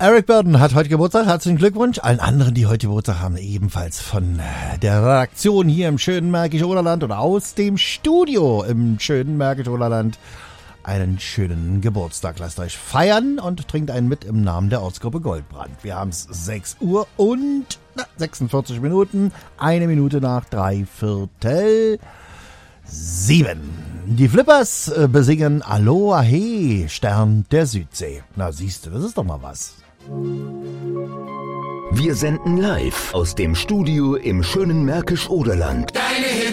Eric Burdon hat heute Geburtstag. Herzlichen Glückwunsch. Allen anderen, die heute Geburtstag haben, ebenfalls von der Redaktion hier im schönen Märkisch-Oderland oder aus dem Studio im schönen Märkisch-Oderland einen schönen Geburtstag. Lasst euch feiern und trinkt einen mit im Namen der Ortsgruppe Goldbrand. Wir haben es 6 Uhr und 46 Minuten. 1 Minute nach 3/4 7. Die Flippers besingen Aloha He, Stern der Südsee. Na siehste, das ist doch mal was. Wir senden live aus dem Studio im schönen Märkisch-Oderland. Deine Hits